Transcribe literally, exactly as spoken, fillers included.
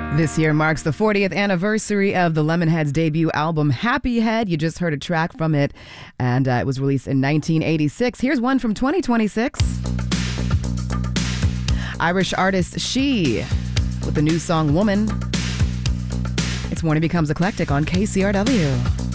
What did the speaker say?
This year marks the fortieth anniversary of the Lemonheads' debut album, Happy Head. You just heard a track from it, and uh, it was released in nineteen eighty-six. Here's one from twenty twenty-six. Irish artist She with the new song Woman. It's Morning Becomes Eclectic on K C R W.